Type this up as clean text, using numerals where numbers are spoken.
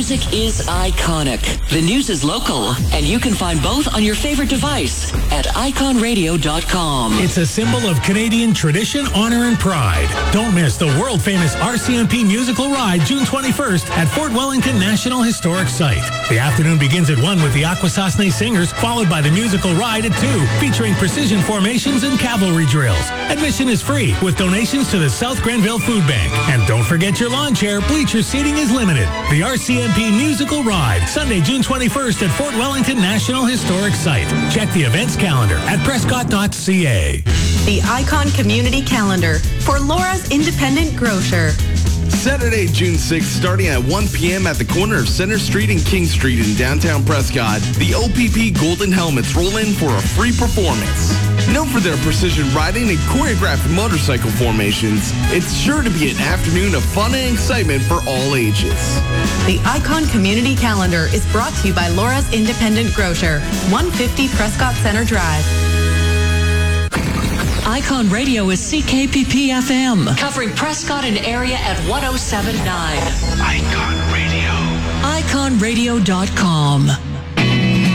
Music is iconic. The news is local, and you can find both on your favorite device at iconradio.com. It's a symbol of Canadian tradition, honor, and pride. Don't miss the world-famous RCMP musical ride June 21st at Fort Wellington National Historic Site. The afternoon begins at 1 with the Akwesasne Singers, followed by the musical ride at 2, featuring precision formations and cavalry drills. Admission is free, with donations to the South Grenville Food Bank. And don't forget your lawn chair. Bleacher seating is limited. The RCMP musical ride, Sunday, June 21st at Fort Wellington National Historic Site. Check the events calendar at prescott.ca. The Icon Community Calendar for Laura's Independent Grocer. Saturday, June 6th, starting at 1 p.m. at the corner of Center Street and King Street in downtown Prescott, the OPP Golden Helmets roll in for a free performance. Known for their precision riding and choreographed motorcycle formations, it's sure to be an afternoon of fun and excitement for all ages. The Icon Community Calendar is brought to you by Laura's Independent Grocer, 150 Prescott Center Drive. Icon Radio is CKPP FM, covering Prescott and area at 107.9. Icon Radio. iconradio.com.